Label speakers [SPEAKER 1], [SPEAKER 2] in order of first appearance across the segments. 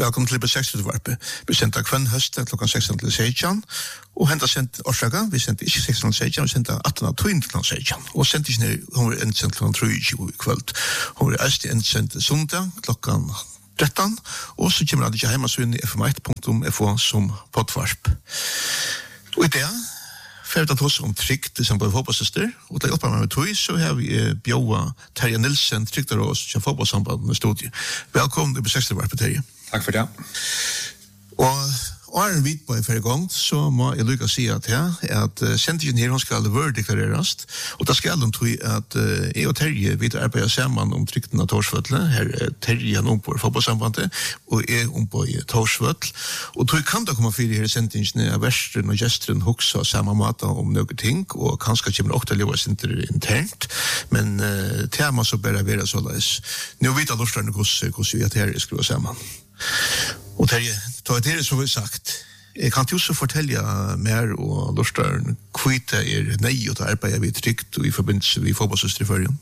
[SPEAKER 1] Velkommen til Libre-16-varpe. Vi sendte kvann høst klokken 16 til 16, og hentet sendt årsdaga. Vi sendte ikke 16 til 16, vi sendte 18 til 16. Og sendte ikke ned, hun var endsendt klokken 23 i kveld. Hun var æst endsendt søndag klokken 13, og så kommer han ikke hjemme så inn i fm1.fo som poddvarp. Og i det, ferdig at hos om trygt som på fotballsøster, og da hjelper meg med tog, så har vi bjøa Terje Nilsen, trygt av oss, som fotballsamband med studiet. Velkommen til Libre-16-varpe, Terje.
[SPEAKER 2] Takk for det.
[SPEAKER 1] Og en vidt på en færre gang, så må jeg lykke å si at sendingen her, hun skal deklareres, og da skal de tog at jeg og Terje vil arbeide sammen om trykten av Torsvøtle. Her er Terje han på fotballsambandet, og jeg på Torsvøtle. Og tog kan da komme fire her i sendingen av versteren og gesteren hoksa samme måte om noen ting, og kanskje kommer det også livet internt, men tema så bare være så løs. Nå vet jeg lortene hvordan vi at her skriver sammen. Og Terje, ta det som vi sagt, jeg kan også fortelle mer og lortene kvite nei og ta arbeid vi trygt og i forbindelse med fotballsøster i førjen.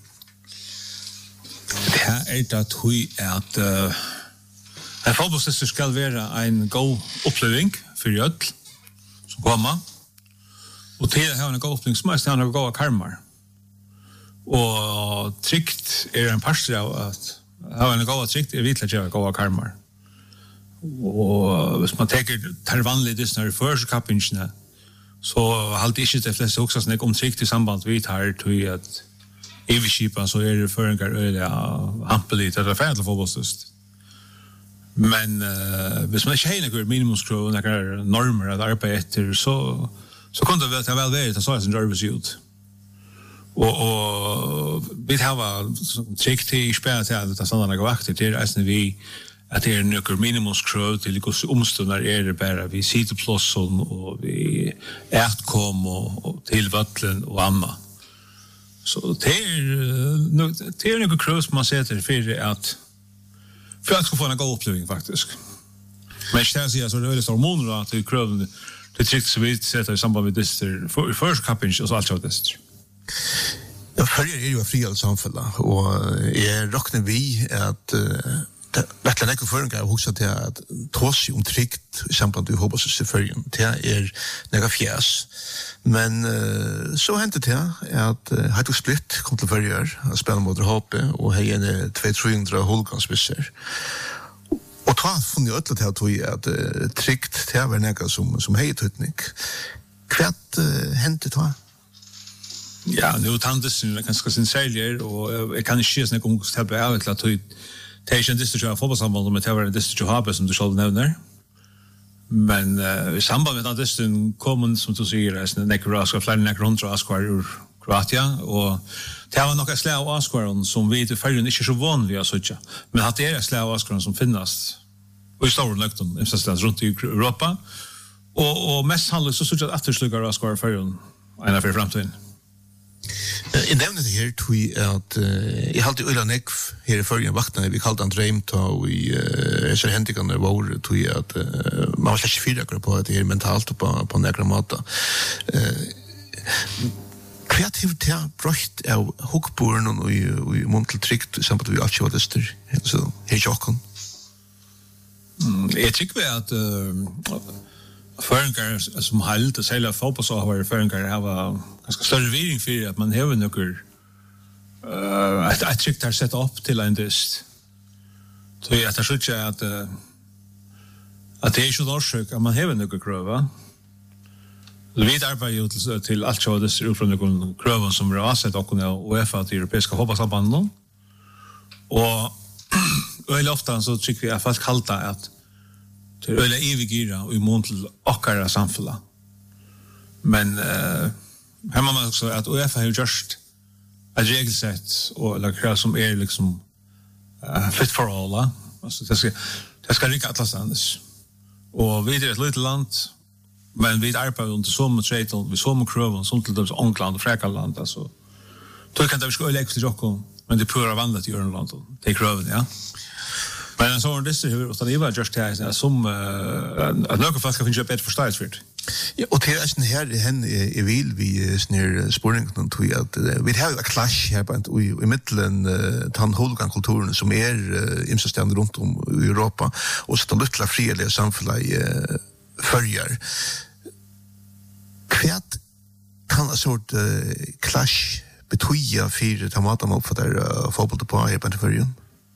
[SPEAKER 2] Det er det at en fotballsøster skal være en god oppleving for jødl som kommer, og til å ha en god oppleving som er en god karmar. Og trygt en parster av at ha en god trygt vitelig til å ha god karmar. Og hvis man tenker der vanlige dissene i førskappingene, så halte ikke det fleste også snakk om trygt i samband vi tar til at iverskipen så det føringer øyelig hampelig til det ferdig fotballstøst. Men hvis man ikke har noen minimumskrav, noen normer at arbeide etter, så kunne det vel være at det så sin nervøs ut. Og vi har trygt i spillet til at det er sånn noen vakter til reisende vi at det noen minimumskrav til hvordan omstående det bare vi sitter plåsen og vi kom og til vattelen og annet. Så det er noen krav som man setter for at skal få en god oppleving faktisk. Men ikke det sier så det er veldig store måneder at det er kravene til trygt som vi setter i samband med dyster i førskapping og så alt av dyster.
[SPEAKER 1] Ja, førjer jo frihet samfunnet, og jeg råkner vi at Vettlen ikke føringer og hoksa til at tås om trygt i samband med fotballsøster i førjen, det nega fjæs. Men så hendte det at Heitok Splitt kom til førjer, han spiller mot HP, og hei en 200-300 holgansvisser. Og ta funnet jeg øtlet til at trygt det var nega som hei tøytning. Hva hendte det?
[SPEAKER 2] Ja, nu tantes er ganske sincerier, og jeg kan ikke snakke om hvordan det av til at det er ikke en distrikt av fotballsamband, men det var en distrikt av HP som du selv nevner. Men i samband med den distrikten kom, som du sier, flere nekker 100 askvar ur Kroatia, og det var nok et slag av askvaren som vi til fergen ikke er så vanlig å søtja. Men at det er et slag av askvaren som finnes og i store nøgten rundt i Europa, og mest handler så søtja at etterslukkar askvar fergen en av fremtiden.
[SPEAKER 1] Jeg nevner det her tog at jeg halte øyla nekv her i førgen vaktene, vi kalte han dreimta og i disse hendikene våre tog at man var slett ikke fyrakere på at det er mentalt og på nekra måte. Kreativt er brøtt av hukkboren og i muntel trygt samt at vi alt ikke var dyster, så her tjokken.
[SPEAKER 2] Jeg tykker at føringer som held, og særlig fotballsavhver føringer har ganske større viring for at man har noen et trygt har sett opp til en dyst. Så jeg tar slutt at det er ikke norsøk at man har noen krøver. Vi arbeider jo til alt så dyster ut fra noen krøver som er avsett av UEFA til europeiske fotballsambandene. Og veldig ofte så tykker vi at folk kalter at det er veldig evigere og imot til okkara samfunnet. Men her må man også at UEFA har gjort et regelsett og krav som er liksom fit for all. Altså, det skal rykke atlastandes. Og vi er et lite land, men vi arbeider under samme treitel, vi samme krøven, som til dømes Ångland og Frekaland. Altså, då kan det ikke øyelig til dere, men det prøver å vandre til Ørnland, det er krøven, ja. Men så var det så hur utan det var just det som att några folk ska finna bättre förståelse för det.
[SPEAKER 1] Ja, og til eisen her er vil vi snir spørningen til at vi har jo en clash her i middelen den hooligan-kulturen som imsestående rundt om i Europa og så det lyttla frilige samfunnet følger. Hva kan en sort clash betyda for den måten man oppfatter fotballet på her på følgen?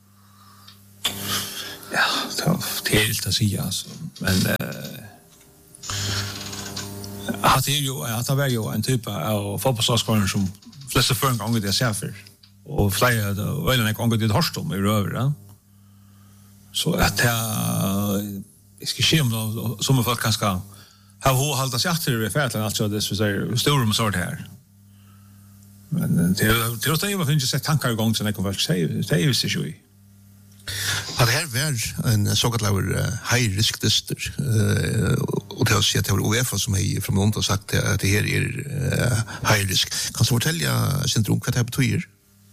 [SPEAKER 2] Ja, det er helt å si, altså. Men det var jo en type av fotballsavskåren som fleste før en gang det ser for. Og flere av det, og en gang det hørst om i røver. Så at jeg skal se om det, som folk kan skal ha halda seg etter ved fætlen, altså det er store med sånt her. Men til å ta i, finnes jeg sett tankar i gang som jeg kan folk si, det er jo ikke i.
[SPEAKER 1] Ja, det her var en såkalt high-risk tester, og til å si at det var UEFA som fra noen har sagt at det her high-risk. Kan du fortelle syndrom hva det betyr?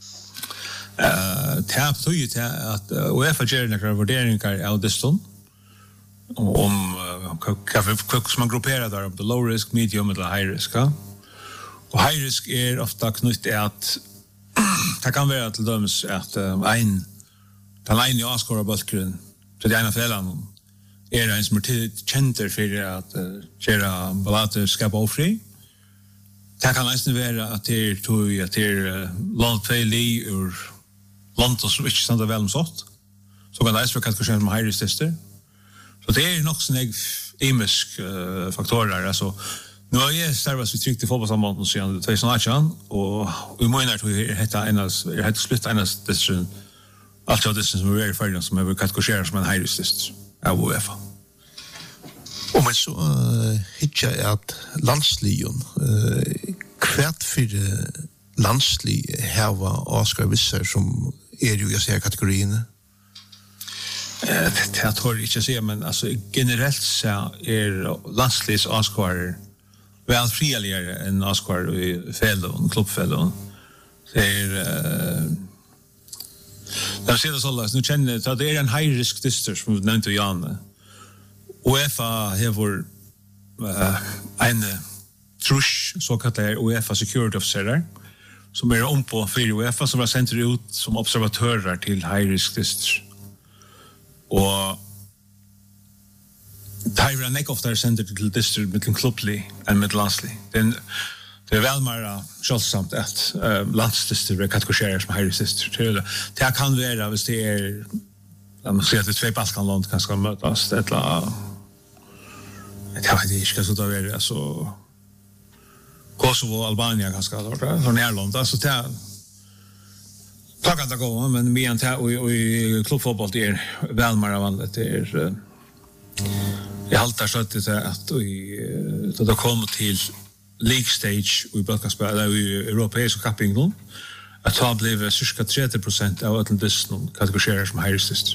[SPEAKER 2] Det betyr at UEFA gjør noen vurderinger av testen, om hva som man grupperer der, om det low risk, medium eller high risk. Og high risk ofte knyttet at det kan være til dømes at den ene avskåret bøltgrunn til de ene fellene en som kjenter for at kjøre ballater skap ofri. Det kan nesten være at det langt feil ur landet som ikke stender vel om sånt. Så kan det være kategorien som high-risk-tester. Så det nok sånne imisk faktorer. Altså, nu har jeg starvet vi trygt i fotballsambandet siden 2018, og vi må inn her til å hette slutt eneste testeren. Alt av disse som er i fergen som er kategorisert som en high-risk-test av UEFA.
[SPEAKER 1] Og men så hittar jeg at landsligen, hvert for landslig heva Oscar Visser som jo i disse kategoriene?
[SPEAKER 2] Det tror jeg ikke å si, men altså, generelt så landsligs Oscar vel frialigere enn Oscar i fellån, klubbfellån. Det de ser det sånn, nu kjenner jeg at det en high-risk tester som vi nevnte i Janne. UEFA har en trusch, såkalt UEFA Security Officer, som om på 4 UEFA, som var sendt ut som observatører til high-risk tester. Og det har ikke ofte sendt til tester med klubblig enn med landslig. Det vel mer selvsamt at landstester kategoriserer som high-risk-tester. Det kan være hvis det la meg si at det 2 Balkanland kan skal møtes, eller jeg vet ikke hva det er, altså Kosovo og Albania kan skal fra Nærland, altså det kan det gå, men mye i klubbfotball det vel mer vanlig, det jeg halter støttet til at det kommer til league stage i Balkanspel eller i europeisk kapping nå, at det ble cirka 30% av atletismen kategoriserer som high-risk-tester.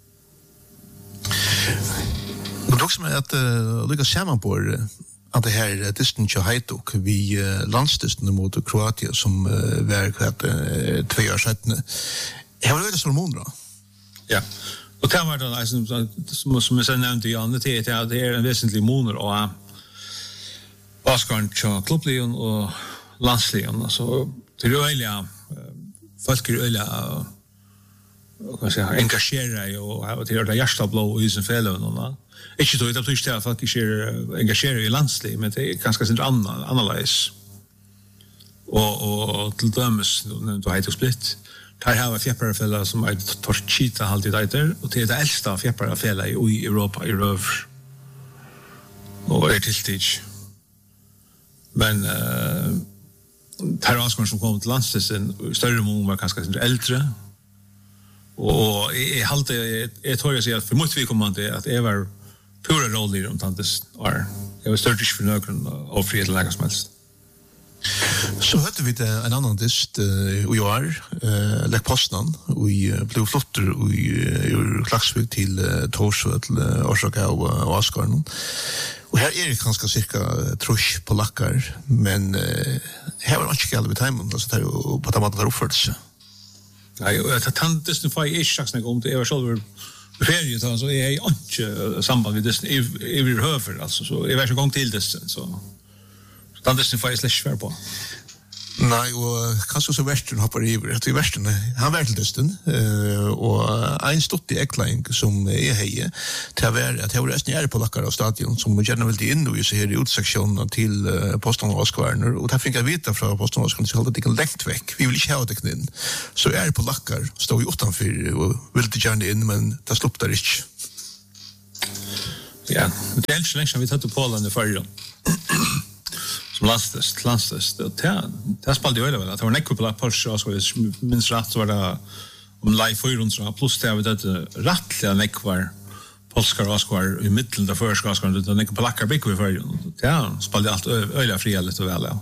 [SPEAKER 1] Men det også med at lykkes sammen på at det her testen til Hajduk vi landstesten mot Kroatia som var 2 år siden. Jeg har vært hormoner da?
[SPEAKER 2] Ja, og det var det som jeg nevnte i andre tid, at det en vesentlig moner og Oscar til klubbligen og landsligen. Altså, det øyelig folk øyelig engasjerer og til å gjøre hjerteblå i sin felløven. Ikke tog, det betyr ikke at folk ikke engasjerer i landslig, men det ganske annerledes. Og til dømes, du har ikke splitt, der har vi fjepparefella som Torchita alltid eiter, og det det eldste fjepparefella i Europa, i røver. Og tiltids. Men her avskåren som kom til landstesen, større mån var kanskje eldre. Og jeg tror jeg sier at for mot vi kommer til at jeg var pura roller om tantes år. Jeg var større ikke for nøkron og fri eller nægget som helst.
[SPEAKER 1] Så hørte vi det en annan dist i år, Lek Postnan, og ble flotter i Klaksvik til Torsvøt, til Orsaka og Asgården. Og her det kanskje cirka trusk på lakkar, men her var det ikke galt ved timen, altså det jo på den måten der oppført seg.
[SPEAKER 2] Nei, tann disten får jeg ikke sagt om det. Jeg var selv ferie så är jag inte samband med det över höver alltså så är jag gång till det så dann det får jag slash för på.
[SPEAKER 1] Nej, og kanskje så versten hoppar iver. At i versten, han var til dysten, og en stått i ekleing som heie, til at jeg var resten på lakkar av stadion, som gjerne ville inn i så her i utseksjonen til Postan og Askvarner, og der fikk jeg vite fra Postan og Askvarner, så holdt det ikke lengt vekk. Vi vil ikke ha det inn. Så på lakkar, stod vi utanfor, og ville gjerne inn, men det slopp der ikke.
[SPEAKER 2] Ja, det er ikke lenge vi tatt på Polen i fargen. Som landstest. Det spalte jo vel, at det var nekko på Porsche, og minst rett så var det om live 400, pluss det var det rettelig nekkvar polskar og askvar i middelen av førske askvar, det var nekko på lakkar bygg i fargen. Det spalte alt øyla fri litt og vel, ja.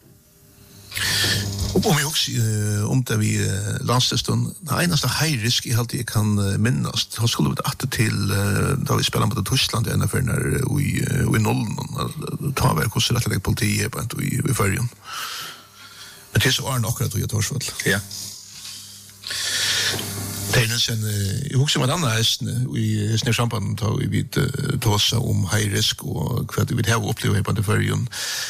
[SPEAKER 2] Om
[SPEAKER 1] vi också om det vi landstesten, det eneste high-risk jeg alltid kan minnes, da skulle vi det til da vi spiller mot Tyskland i i nollen, ta vi hvordan rett og slett politiet i fargen. Men det så det akkurat i Torsvoll.
[SPEAKER 2] Ja.
[SPEAKER 1] Sen jag husker om ett annat häst i snörsamband tar vi vid tåsa om high-risk och vad vi har upplevt på fargen.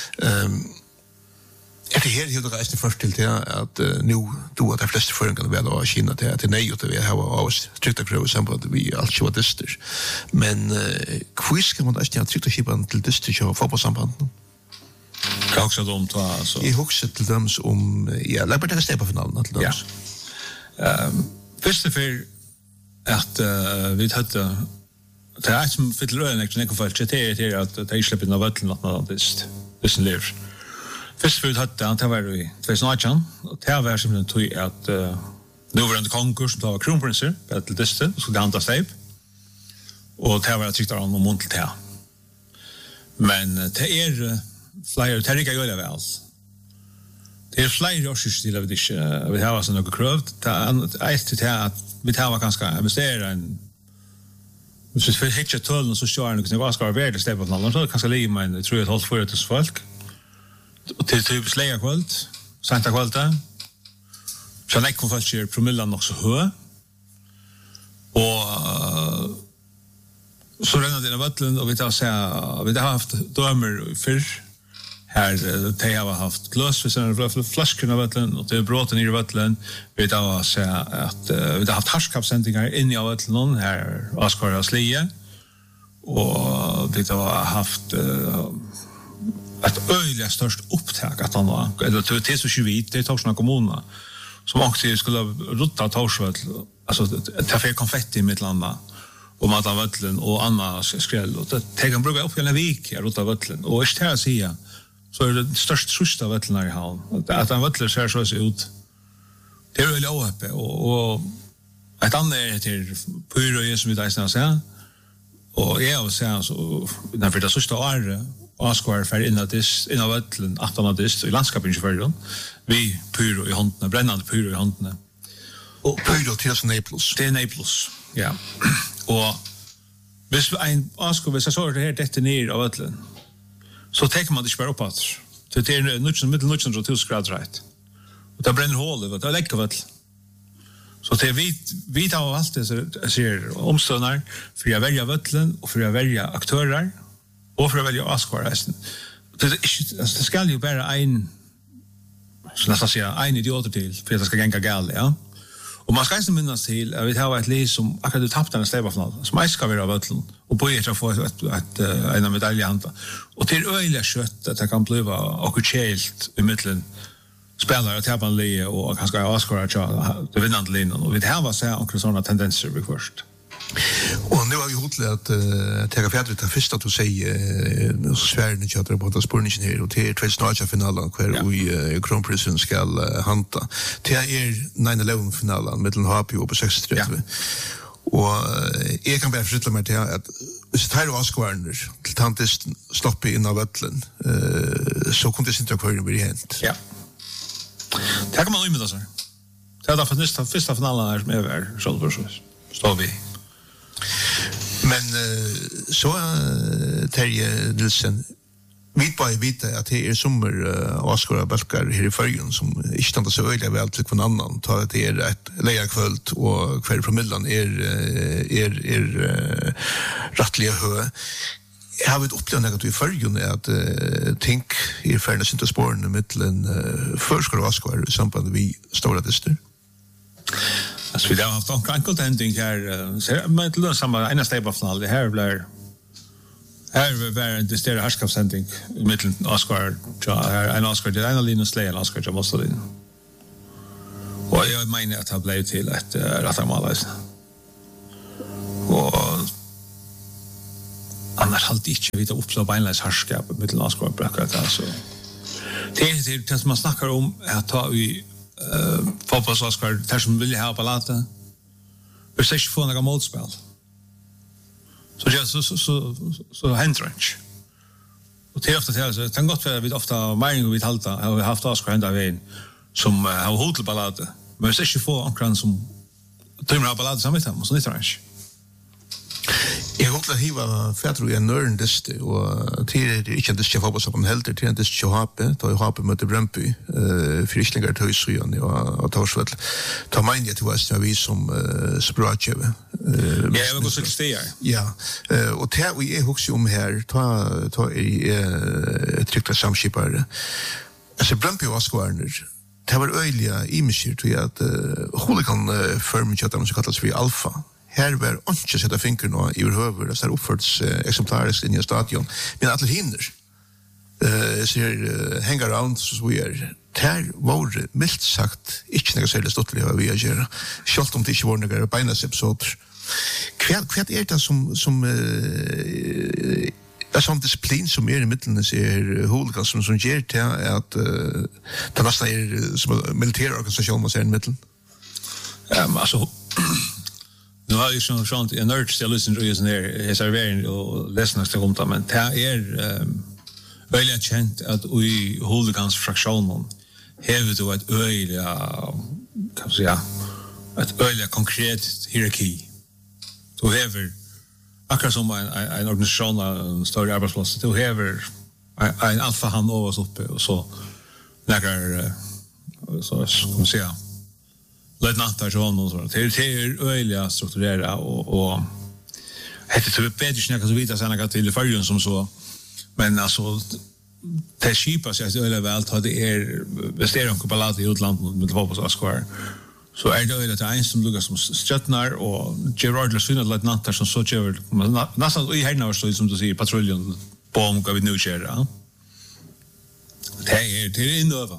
[SPEAKER 1] Det här är det resten först till att nu då att de flesta förringarna väl har Kina till nej och vi har tryckta krav exempel att vi allt så dyster. Men hur ska man nästan tryckta skipan till dyster och fotbollssamband?
[SPEAKER 2] Kan också de ta alltså.
[SPEAKER 1] I huxar till dem om lägger det stäpa finalen till dem.
[SPEAKER 2] Först för att vi hade det är som för lönen jag kan det att det släpper in av vatten att det lever. Først for det var i 2018, og det var simpelthen tog at nuvarande konger som var kronprinser, til dyste, skulle hanta steip, og det var trygt av han og muntel til. Men det flere, det ikke gjør det vel. Det flere årsys til at vi ikke, vi har altså noe krøvd, det til at vi har ganske investere en, hvis vi får hitje tøllen, så står det noe skal være steip av den, så er det ganske lige, men jeg tror jeg holdt for til folk. Og til typisk leierkvöld, senta kvölda, så han ikke folk promillan nok så høy, og så renner det i vøtlen, og vi har haft dømer fyrr, her de har haft gløs, vi har flasken av vøtlen, og det er bråten i vøtlen, vi har haft harskapssendinger inni av vøtlen, her Askvar og Slie, og vi har haft ett öliga störst upptag att han var eller till så svit det tar såna kommuner som också skulle rutta Torsvoll alltså ta för konfetti i mitt landa och mata vattlen och Anna skräll och det kan bruka upp hela vik rutta vattlen och är det säga så är det störst susta vattlen i hall att han vattler ser så ut det är väl öppe och ett annat är till pyro som vi där säger och jag säger så när för det susta är Askvar för in av vattlen 18 i landskapet i förrän vi pyro i handen brännande pyro i handen
[SPEAKER 1] och pyro till Naples
[SPEAKER 2] det är Naples ja och hvis en Askvar hvis jag så det här detta ner av vattlen så tar man det spär upp att det är nutchen middel nutchen och 2 grader rätt och det bränner hål det läcker vatten så det vi tar allt det ser omståndar för att välja vattlen och för att välja aktörer och för att välja Askvar det ska ju bara en så att säga en idiot till för att det ska gänga gal ja och man ska inte minnas till att vi har ett läs som akkurat tappat den stäva som jag ska vara vattlen och på att få ett en medalj hanta och till öliga kött att det kan bli okkult i mitten spelare att tappa le och kanske Askvar att det vinnande linjen och vi har så här såna tendenser vi först.
[SPEAKER 1] Och nu har vi hållit att ta fjärde till första att säga Sverige chatta på att spårningen här och till 2019 finalen kvar i kronprinsen ska hanta. Det är 9/11 finalen mellan HP och på 36. Och jag kan bara försätta mig till att så tar du Askvarner till tantist stoppa in av vattlen så kunde det inte kvar bli hänt.
[SPEAKER 2] Ja. Det kan man ju med så. Det är därför första finalen är med över självförsvar. Står vi.
[SPEAKER 1] Men så Terje Nilsen Vi bara vet att det är sommer Oscar Balkar här i Färjön som inte stannar så öliga väl till någon annan. Ta det är ett lejarkvöld och kväll promillan är rättliga hö. Jag har vet upplevt något i Färjön att tänk i fairness inte spåren i mitten förskar Oscar i samband med stora dister.
[SPEAKER 2] Alltså vi har haft en enkelt händning här så med det samma ena stapelfinal det här blir här var det större härskapssändning i mitten Oscar en Oscar det ena Linus Slay en Oscar jag måste in. Och jag menar att det blev till ett rättamalais. Och annars hade inte vi det upplevt beinleis härskap i mitten Oscar och Brackett alltså. Det som man snackar om att ta i fotbolls Oscar där som vill ha på lata. Vi ser ju få några målspel. Så ja så hindrance. Och till ofta så kan gott vara vi ofta mening vi halta har vi haft Oscar ända vägen som har hotel ballade. Men vi ser ju få ankran som tror ballade samtidigt så det är
[SPEAKER 1] Jag hoppas att hiva färdru i en nörndist och till det inte det ska hoppas på helter till det ska hape då jag hape mot Brøndby för Islingar Tøysryan och Torsvall ta mind det var vi som Sprachev
[SPEAKER 2] ja jag går så till
[SPEAKER 1] ja och det vi är också här ta i tryckta samskipare alltså Brøndby var skvarner det var öliga imager till att hooligan firm chatten som kallas för Alfa. Här var inte sätta fingrarna i överhuvud det så här uppförts exemplariskt in i stadion men alla hinner ser hang around så vi är där var milt sagt inte något särskilt stort vad vi gör självt om det inte var några beinasepsod kvart är det som är sån disciplin som är i mitten ser hooligans som ger till att det nästan är som militärorganisation man ser i mitten
[SPEAKER 2] alltså nu har ju sånt en nörd still listen to you är servering och lyssnar till om det men det är väldigt känt att vi hooligans fraktionen har då ett öliga kan man säga ett öliga konkret hierarki så har akkurat som en organisation en större arbetsplats så har en alfa hand över oss uppe och så lägger så kan man säga löjtnantar så någon så det är öliga strukturera och heter typ bättre snacka så vidare sen till Färjön som så men alltså det skipas jag öliga väl att det är bestering på ballat i utlandet med fotboll så skär så är det öliga att en som lukar som stöttnar och Gerard Lasuna löjtnantar som så gör nästan i hela så som du säger patrullen bom går vi nu köra det är inöver.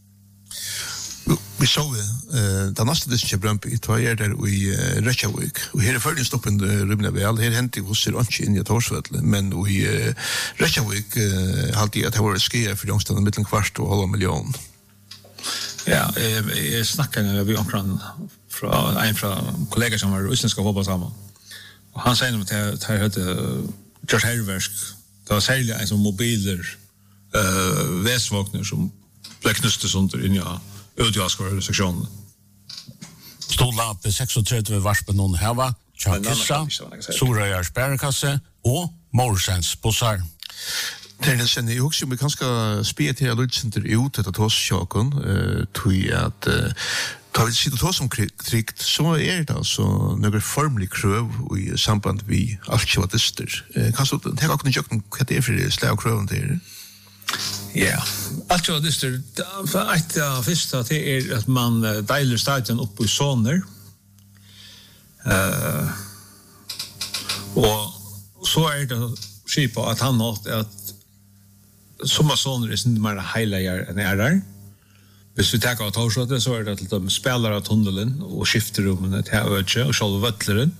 [SPEAKER 1] Vi såg den nästa disk i Brøndby, det var där i Reykjavik. Och här är följden stoppen rymliga väl. Här hände hos er inte in i Torsvall. Men i Reykjavik hade jag att det var skrivet för jongstaden mellan kvart och halva miljon.
[SPEAKER 2] Ja, jag snackade med vi omkring en från kollegor som var utländska fotboll samman. Och han säger att det här hade gjort herrverk. Det var särskilt en som mobiler väsvagnar som blev knustet sånt in i utjaskar sektionen.
[SPEAKER 3] Stola på 36 varspen någon hava, Charkissa, Sorøyar Sparekasse och Morsens bussar.
[SPEAKER 1] Det är sen jag också ganska spet till Lutcenter ut att ta chocken tog att ta vi sitter då som krigt så är det alltså några formlig kröv i samband vi alkivatister. Kan så det har också jocken vad det är för slag kröven där.
[SPEAKER 2] Ja, alltså det är för att första det är att man delar staden upp i zoner. Och så är det skipa att han har att somma zoner är inte mer highlighter än är där. Hvis vi tar av Torsvall så är det att de spelar av tunneln och skifterrummen till öde och själva vöttleren.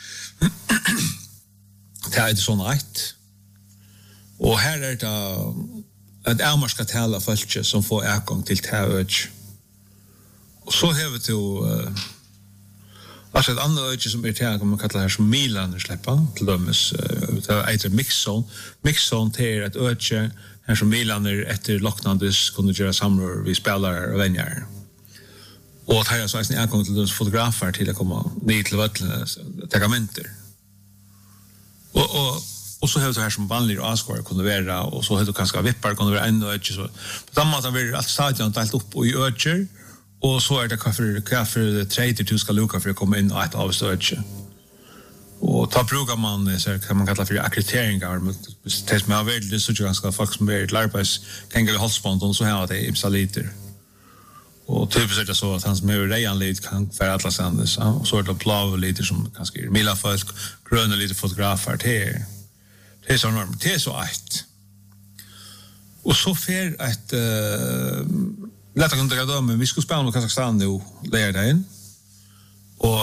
[SPEAKER 2] Det är det sån ett. Och här är det att Elmar ska tala folk som får ägång till Tävöj. Och så har vi till alltså ett annat öde som är till man kallar det här som Milan släppa till dömes det heter Mixzone. Mixzone är ett öde här som Milan efter locknandes kunde göra samrör vi spelar och vänjar. Och att här är så en ägång till fotografer till att komma ner till vattnet tagamenter. Och och så har det här som vanliga avskår kunde vara och så har det kanske vippar kunde vara ännu inte så på samma sätt blir allt stadion delt upp och i öcher och så är det kaffe trader du ska luka för att komma in och ett avstöd och ta brukar man så kan man kalla för akkrediteringar men det med väl det så ganska folk som är lärpes kan gå halsband och så här det är liter och typiskt är det så att han som är redan lite kan för alla sandes och så är det blå lite som kanske är mila folk gröna lite fotografer till det är så enormt det är så ett och så för att lätta kan dra dem men vi ska spela med Kazakstan nu där in och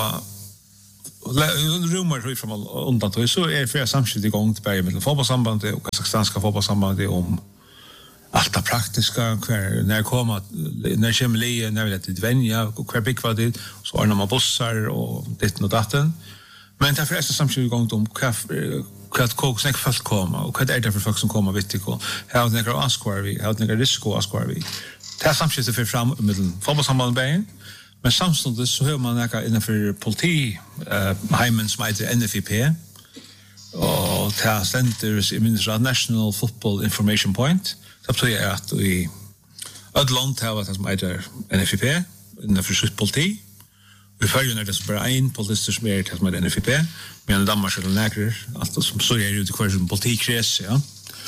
[SPEAKER 2] rumor från undan så är för samskift igång till börja med fotbollssambandet och kazakstanska fotbollssambandet om allt det praktiska när kommer lie när vi det vänja och kvar big vad det så är man bussar och det och datten men det är förresten samskift igång om kvart snack fast komma och vad är det för folk som kommer vet du how några askvar vi how några risko askvar vi det är samskift för fram med fotbollssambandet men samtidigt så hör man några innanför politi heimen som heter NFIP och det centers i minsta National Football Information Point så betyder att i Ödland har det som heter NFIP innanför politi vi följer det som bara en polisist som är det som heter NFIP men Danmark eller näkrar allt som så är det ute kvar som politikres ja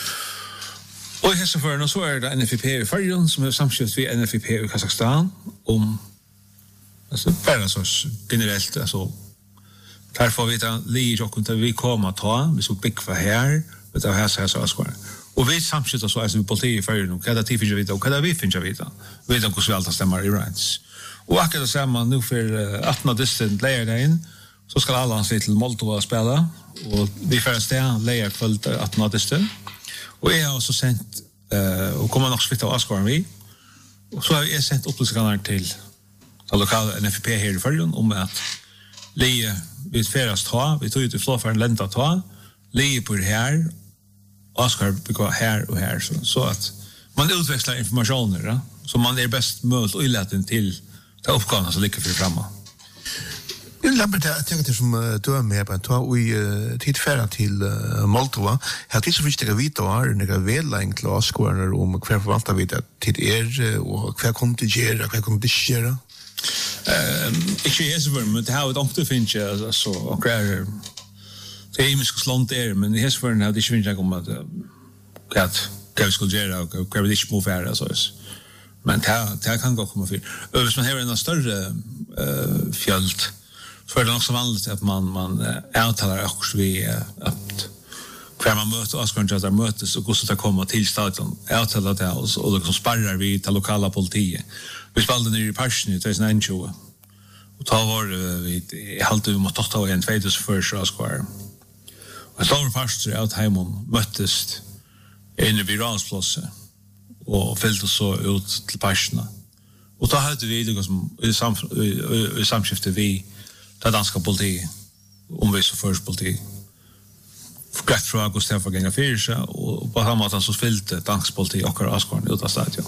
[SPEAKER 2] och i hälsa för så är det NFIP i följen som är samskift vid NFIP i Kazakstan om alltså bara så generellt alltså därför vet jag lite och kunde vi komma ta vi så big för här vet jag här så ska och vi samskift så är vi på till för nu kada tid för vi då kada vi finns jag vet hur vi alltid stämmer i rights och akkurat samma nu för 18 distant layer där in så ska alla se till Moldova spela och vi först där layer fullt 18 distant och jag har så sent och kommer nog spela Oscar vi och så har jag sett upplysningar till lokala NFP här i förrjun om att Lie vid färast ta, vi tog ut i flåfaren länta ta, Lie på det här, Oscar begår här och här så att man utväxlar informationer ja, så man är bäst möjligt och illaten till ta uppgångarna som ligger för framme.
[SPEAKER 1] Lambert, jag tänker som du är med på att ta i tidfärra till Moldova. Jag har så viktigt att vita några vedlängd till avskårare om hver förvaltar vi det till och hver kommer till göra, hver kommer till göra.
[SPEAKER 2] Ikke jeg selvfølgelig, men det har jo ikke finnes altså, og greier det er imisk slånd men i hesføren har det ikke finnes om at hva vi skulle gjøre og hva vi ikke må være men det kan gå komme fyr hvis man har en større fjöld så er det nok så vanligt at man avtaler akkurat vi at hver man møter avskåren at det møtes og hvordan det kommer til stadion avtaler det og liksom sparrar vi til lokala politiet vi spelade ner i Parsen i 2021 och då var vi halt vi måste ta en 2001 Oscar. Och så var pastor out hemon möttes in i Viralsplatsen och fällde så ut till Parsen. Och då hade vi det som i samskifte vi det danska politi om vi så först politi grätt från Gustav för gånga fyrsa och på samma sätt så fyllde dansk politi och Oscar ut av stadion.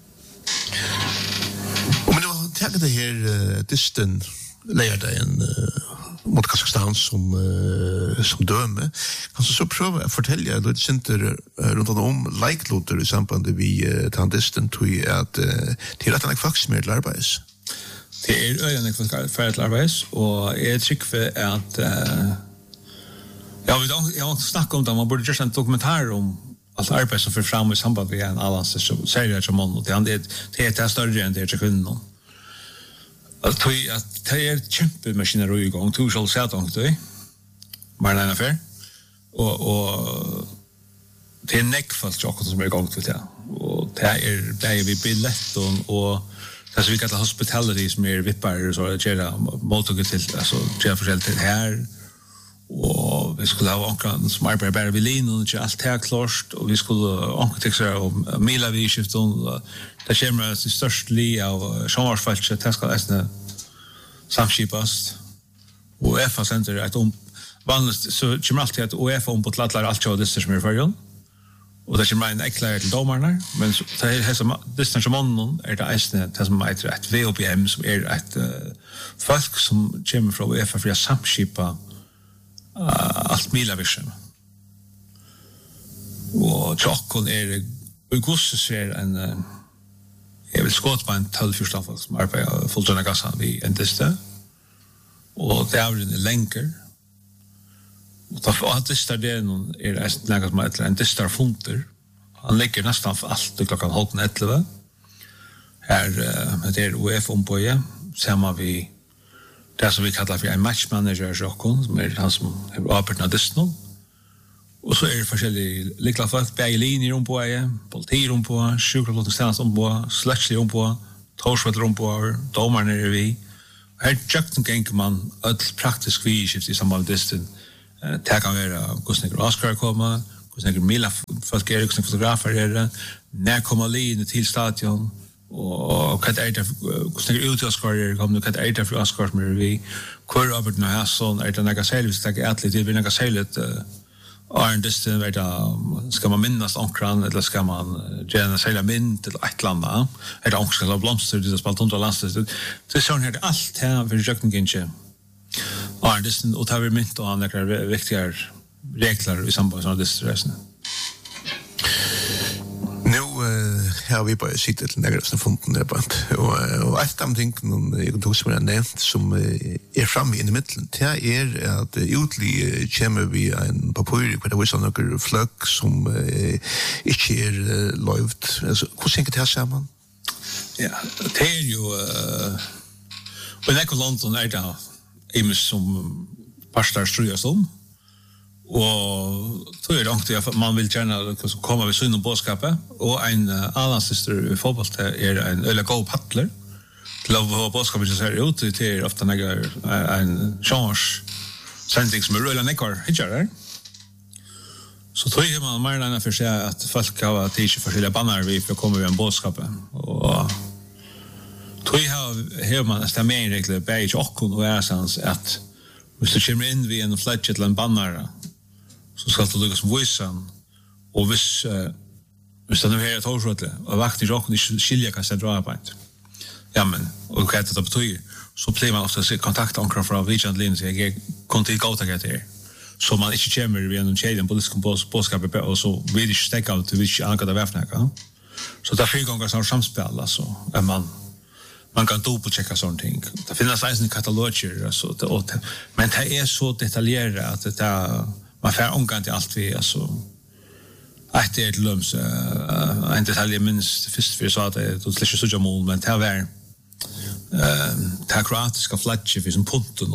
[SPEAKER 1] Jag det här distan lärde en mot Kazakstan som döme. Kan så pröva att fortälja lite center runt om likloter i samband med tandisten till att till att han faktiskt med arbets.
[SPEAKER 2] Det är öjande för arbets och jag tycker att jag har snackat om det man borde göra en dokumentär om allt arbete som för fram i samband med en allans så säger jag som man och det är större än det jag kunde. Att det är kämpemaskiner i gång, du skal se det då. Men en affär. Och det är neckfast chock som är igång till det. Och det är vi billet och det så vi kallar hospitality som är vippar så att göra mottagning till alltså göra försälj till här. Och vi skulle ha ankran som arbetar bara vid linjen och allt här klart och vi skulle anka om mila vi skift och det kommer till störst li av sommarfältet det ska nästan samskipas och FA center att vanligt så kommer alltid att UEFA om på tlatlar allt så det som är förjon och det kommer en eklar till domarna men det är som distans som är det nästan det som är rätt VOPM som är ett folk som kommer från UEFA för att samskipa allt mila vision. Og tjokken i gosses en jeg vil skått på en 12-14 folk som arbeider fulltønne gassan vi en diste. Og det er lenger. Og at distar det noen nægget med en distar funter. Han ligger nesten for alt til klokken 11:30. Her det UF ombøye, sammen vi det som vi kallar for en matchmanager som han som har arbeidet av distan. Og så det forskjellige likla folk, begge linjer ombøye, politi ombøye, sjukraflotningstjenest ombøye, sletslig ombøye, torsvetter ombøye, dommerne vi. Her tjøkken ganger man et praktisk vidskift i samband med distan. Det kan være hvordan Oscar kommer, hvordan Mila folk hvordan fotografer när kommer linjen til stadion, og hva det hvordan ut Oscar kommer, hva det for Oscar med vi, hvor Robert og Hasson, det noe særlig, hvis det atlet, det blir noe særlig en distan, skal man minnes omkran, eller skal man gjøre en særlig mynd, eller et eller annet, det omkran av blomster, det spalt under landsted, det sånn her, alt her, for jøkken ikke, og distan, og det har vi mynt, og han viktigere regler i samband med distan.
[SPEAKER 1] Nu har vi bara sittit till några som funden där bant och ett av ting jag tog som jag nämnt som framme i mitten det att utli kommer vi en papur på det var såna några flöck som inte lovt alltså hur tänker det här samman?
[SPEAKER 2] Ja, det är ju och det kommer London där imus som pastor strujas om. Og så det långt att man vill gärna komma vid syn och bådskapet och en annan syster i fotboll en eller go paddler till att bådskapet så här ut till ofta en chans sändning som rullar nekar hittar så tror jag man mer än för sig att folk har tidigt för bannar vi för kommer vi en bådskapet och tror jag man nästan mer regler bäge och är sans att hvis du kommer in vid en fledge eller en bannar så skal du lukkes voisan og hvis det nu her er torsvøtle og vakt i råkken ikke skilja hva jeg drar på et ja, men og hva det betyr så pleier man ofte å kontakta omkring fra vidkjent linje så jeg kom til gåta hva det her så man ikke kommer ved en kjeden politisk bådskap og så vil ikke stekka av til vi ikke anker det verfnækka så det er 4 ganger sånn samspill altså man kan dubbelchecka sånne ting det finnes eisen kataloger altså, men det er så detaljeret at det man får omgang til alt vi altså det er til løms en detalj minst først for jeg sa det du slett ikke sånn mål men det var det kroatiske flatje for som punten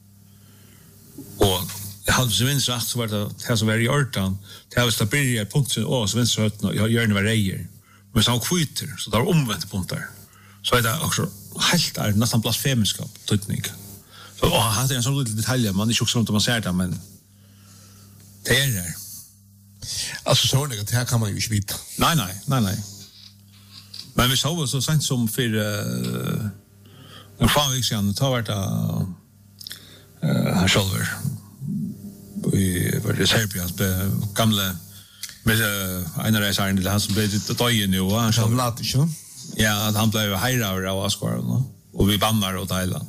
[SPEAKER 2] og jeg hadde så minst rett så var det som var i ordan det var hvis det blir punkten og så minst rett og hjørne var reier men så var kvyter så det var omvendt punkter så er det også helt nesten blasfemiskap tøytning så det er en sånn liten detalj man er ikke også man ser det men det er det
[SPEAKER 1] alltså så det här kan man ju inte vita
[SPEAKER 2] nej men vi så så sent som för en fan vecka sedan tar vart han själver vi var det Serbias gamla med en resa in det han som blev det dagen nu han
[SPEAKER 1] så lat ju
[SPEAKER 2] ja han blev hejra av Oscar och vi bannar och delar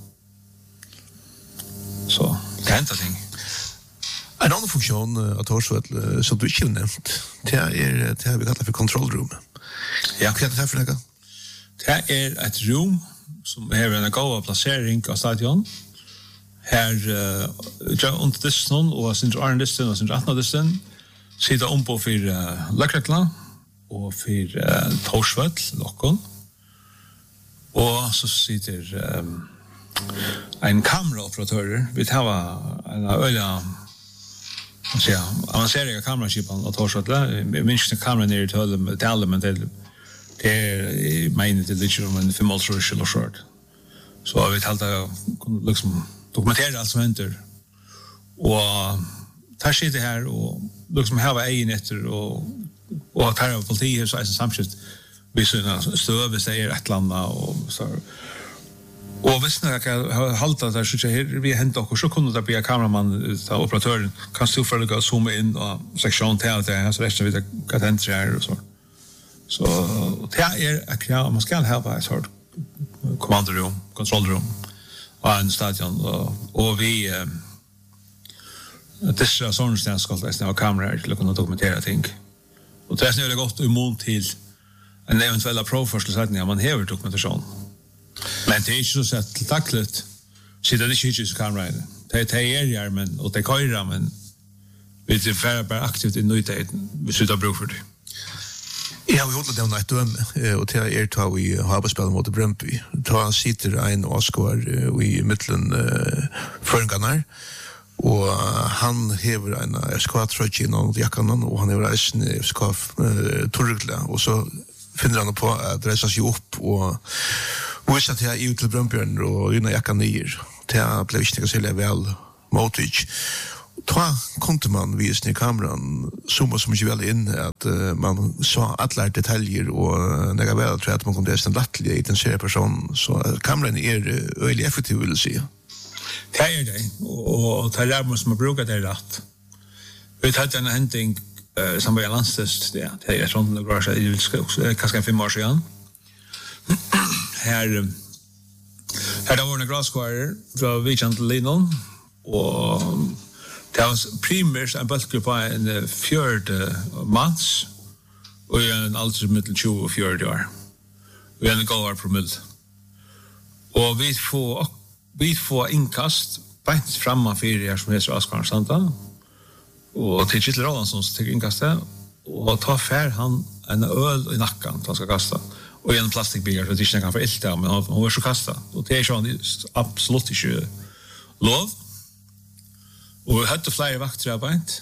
[SPEAKER 2] så det händer ting.
[SPEAKER 1] En annan funktion av torsvøtle som du ikke har nevnt, det har vi kallat for kontrollrum.
[SPEAKER 2] Ja.
[SPEAKER 1] Hva er det her for noe?
[SPEAKER 2] Det er et rum som har en god plassering av stadion. Her under distan og sin 18 og sin 18 distan sitter om på for løkrekla og for torsvøtle lokken. Og så sitter en kameraoperatør. Vi tar en øyla ja, avancerade kameraskipan och torsvøtle. Minst kameran är i tølle, men det är meningen till det som en 5 eller short. Så vi talade liksom dokumentera allt som händer. Och tar sitter här och liksom har egen efter och tar av politiet så är det samskift vi såna stöv säger ett landa och så och visst när jag halta där så här vi hänt och så kunde det bli kameraman ta operatören kan stå för att zooma in och sektion till det så resten vi kan hända här och så det är att ja man ska ha ett sort kommandorum kontrollrum och en stadion och vi det är sån stans ska det ha kameror till att kunna dokumentera ting Och det är gott imot till en eventuella provförslutning man hever dokumentation. Men det är inte så sett tackligt. Så det är inte så kamera. Det är men och det köra men vi är bara aktivt i nöjdheten. Vi slutar bruk för det.
[SPEAKER 1] Ja, vi håller det ett döm och det tar vi har spelat mot Brøndby. Då sitter en Oscar i mitten förgarna och han hever en skvatrøy i någon jackan och han hever en skaf torrgla och så finner han på att resa sig upp och visar till ut till Brøndbjørn och innan jackan ner. Det blev inte så väl motage. Då kunde man visa i kameran zooma så mycket väl in att man så alla detaljer och några väl tror att man kunde nästan lättliga i den serien person så kameran är väldigt effektiv vill säga.
[SPEAKER 2] Det är det och det lär man som brukar det rätt. Vi hade en händning som var landstest det är sånt några så det kanske 5 år sedan. Här det var en gräskvarter från Vichant Linon och det var primært en bølge på en 4 måneds og en alder mellom 20 og 40 år. Og en gåvar promille. Og vi får innkast beint framme for her som heter Asgården Santa. Og til Kittel Rolandsson som tar innkastet. Og tar fær han en øl i nakken til han skal kaste. Og en plastikkbygger så det ikke kan få ilt men hun var så kastet. Og det er sånn absolutt ikke lov. Og vi hadde flere vakter av beint.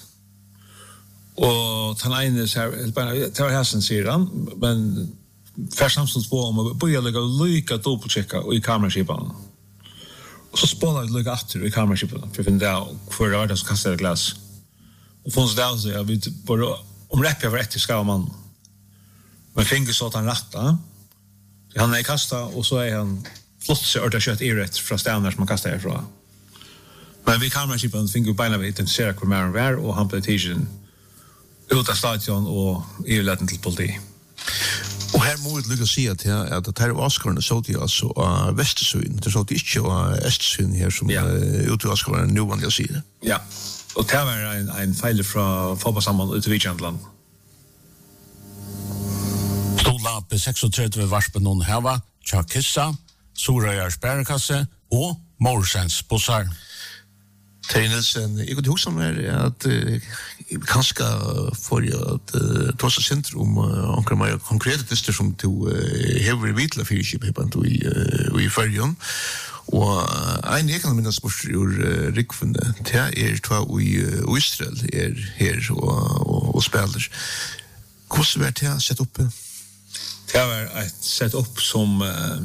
[SPEAKER 2] Og den ene det var hæsen, sier han, men først samstånds på om å begynne å lykke dobbeltjekke i kameraskipene. Og så spålet vi lykke atter i kameraskipene, for å finne det hvor det var det som kastet glass. Og funnet det også, vi bare omreppet var etter skavmannen. Men finner så at han rattet. Han er kastet, og så er han flott seg ordet kjøtt i rett fra stedet som han kastet herfra. Men vi kameraskipen finner jo beina vi identifisere hvor mer han var, og han ble tidsen ut av stadion og i letten til politi.
[SPEAKER 1] Og her må vi lykke å si at det her Oscarene så de altså av Vestersøyen, det så de ikke av Østersøyen her som ut av Oscarene nå vanlig å si det.
[SPEAKER 2] Ja, og det var en feil fra fotballsammann ut i Vikjandland.
[SPEAKER 3] Stola på 36 varspen noen heva, Tjakissa, Sorøyars bærekasse og Morsens bussar.
[SPEAKER 1] Terje Nilsen, jeg kunne huske om at kanskje får jeg at ta seg senter om omkring mer konkrete tester som du hever vidla fyrkjip i Førjen. Og en jeg kan minnes bort ur Rikfunde, det tva i Israel her og spiller. Hvordan var det sett opp?
[SPEAKER 2] Det var et sett opp som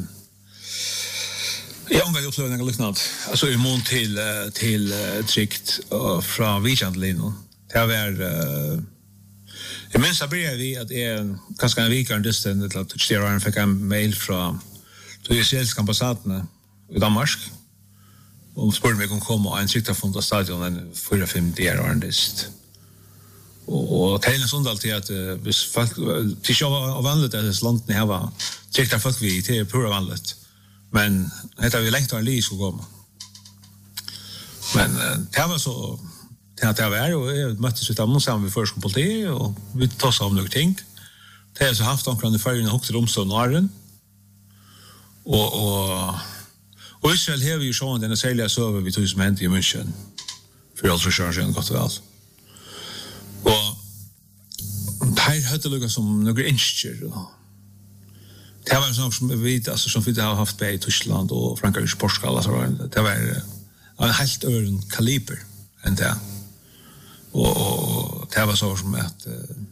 [SPEAKER 2] jag har upplevt något liknande. Alltså i mån till tryckt från Vikjandlinon. Det var jag minns att vi att är ganska en vecka en distans att Stjärnan fick en mail från israeliska ambassaden i Danmark. Och spurgade mig om komma och en tryckta från det stadion en 4-5 dagar var en dist. Och det är en sån alltid att hvis folk till jag vanligt att det landet ni har var tryckta folk vi till pura vanligt. Men det har vi längt en liv skulle komma. Men det var så det var och jag möttes utav någon samman vid förskolepoliti och vi tog sig om några ting. Det har så haft omkring i färgen och till omstånd och arren. Och Israel har vi ju sån den sälja söver vi tog som hände i München. För jag tror att gott och väl. Och här hade det lukat som några incher det var en sak som vi vet, alltså som vi har haft i Tyskland och Frankrike, Portugal, alltså det var en helt ören kaliber än det. Och det var så som att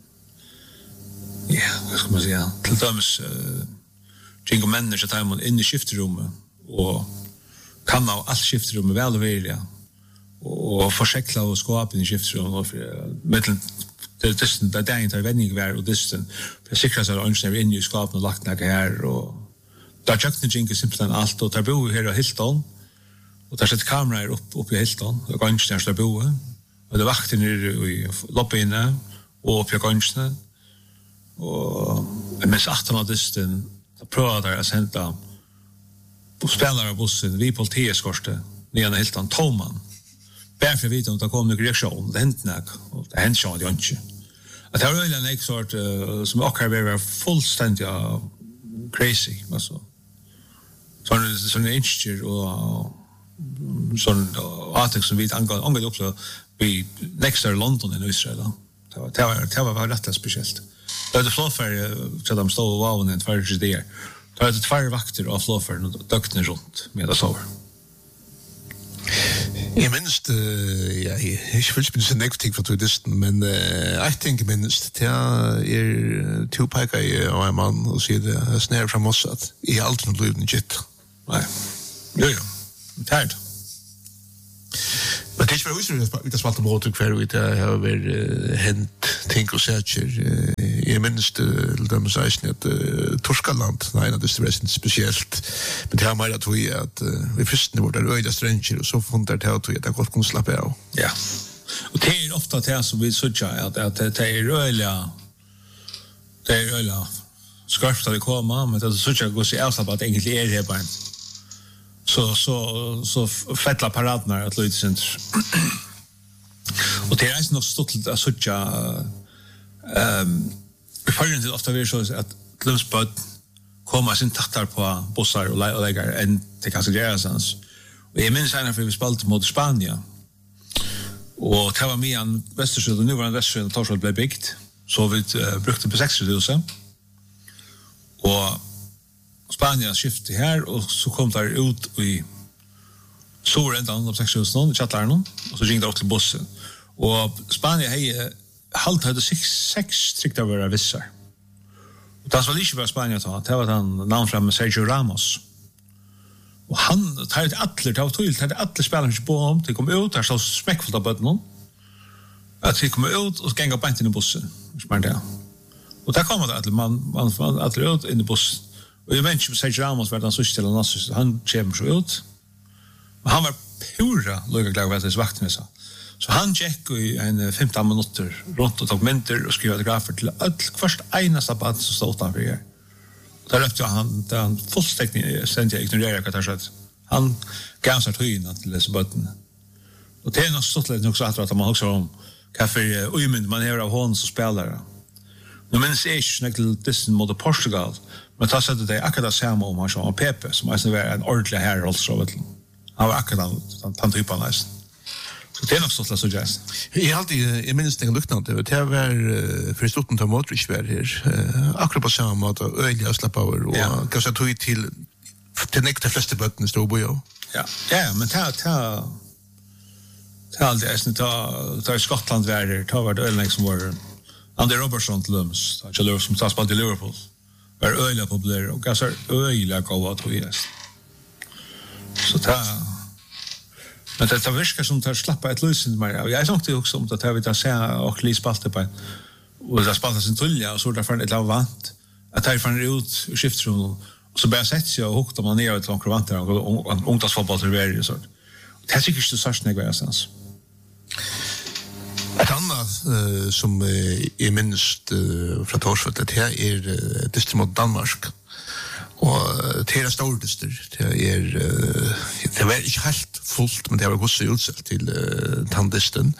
[SPEAKER 2] ja, vad ska man säga, till dömes jingo människor tar man in i skiftrummet och kan av allt skiftrummet väl och vilja och försäkla och skapa in i skiftrummet och mellan det är där inte vändning var och distan för säkert så att är inne i skapet och lagt några här och där checkar jingo simpelt allt och tar bo här och Hilton och där sätter kameror upp i Hilton och kanske där bo och det vakter nere i lobbyn och på kanske och med 18 distan prövar där att sända på spelare bussen vi på T-skorste ner i Hilton Toman. Därför vet jag om det kommer någon reaktion, det hänt näck och det hänt så det inte. Att det var väl en sort som också var fullständigt crazy alltså. Sån incher och sån artikel som vi angår också vi next to London i Israel. Det var rätt speciellt. Det flowfare så de stod wow och för just där. Det var två vakter av flowfare och dökten runt med det så.
[SPEAKER 1] Jeg minst, jeg føler ikke så negativt for turisten, men jeg tenker minst, det to peker i og en mann og sier det snær fra Mossad. Jeg har aldri noe løyvende gitt.
[SPEAKER 2] Nei. Jo. Det er det.
[SPEAKER 1] Men det er ikke bare vi tar spalt om rådtryk for vi har vært hent ting og sætjer. Jeg minst dem sier at Torskaland, nei, det er spesielt. Men det har mer at vi at vi fyrstene vårt er øyda strenger, og så funnet det at det godt kunne slappe av.
[SPEAKER 2] Ja. Og det er ofte det som vi sørger at det er øyla skarpt at vi kommer, men det er sørger at vi går avslapp at det egentlig er her bare. Så fettla paraderna att lyda center. Och det är nog stort att söka förrän det ofta blir så att glömsböd komma sin tattar på bussar och lägger en till Casagrasans. Och jag minns en för vi spelade mot Spanien. Och det var med en västersjö och nu var en västersjö och Torsvall blev byggt. Så vi brukte på 60-000. Och Spanien skiftet här och så kom där ut i Sorändan av 60-000 i Chatlarnon och så ringde jag till bussen. Och Spanien hade 6 tryckta våra vissar. Och det var lite bara Spanien att det var han namn fram med Sergio Ramos. Och han tar alla spelarna på om till kom ut där så smäckfullt av bötten. Att vi kommer ut och gänga på in i bussen. Smart det. Och där kommer det att man ut in i bussen. Och jag vet inte om Sergio Ramos var den sista till oss. Han kommer så ut. Men han var pura lycklig att det vakten så. Så han gick i en 15 minuter runt och tog mynter och skrev autografer till först ena sabbat som stod utanför här. Där röpte han fullständigt ignorerade vad det sa. Han gav sig höjna till dessa bötten. Och det är något stort lite också att man också om kaffe och man hör av hon som spelar. Nu minns jag inte till Disney mot Portugal. Men ta så det akkurat samma om han så Pepe som är en ordentlig herre alltså vet du. Han var akkurat han typ av nästan. Så det är nog så just.
[SPEAKER 1] Jag alltid i minst en luktande det var för stotten till Modric var här. Akkurat på samma måte öliga släppa över och kanske tog till nekta flesta bötten står på ju.
[SPEAKER 2] Ja, men ta alltid är ta Skottland var det öliga som var Andy Robertson till Lums. Jag tror som tas på till Liverpool. Var öliga populära och gasar öliga goda tror jag. Så men det verkar som tar slappa ett lösen mer. Jag tänkte också om att jag vill se och lysspalte på och det spaltar sin tulja och så där för ett lavant att ta ifrån ut skiftrum och så börjar sätta och hukta man ner till konkurrenter och ungdomsfotboll till varje sort. Det är säkert så sarsnägg vad jag sens.
[SPEAKER 1] Ett annat som är minst från Torsvall det här är distri mot Danmark. Och det är stor distri. Det var inte helt fullt men det var också utsett till tandisten.